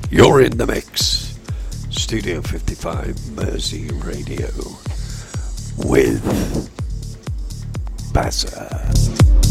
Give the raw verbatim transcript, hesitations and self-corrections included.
You're in the mix. Studio fifty-five Mersey Radio with Bassa.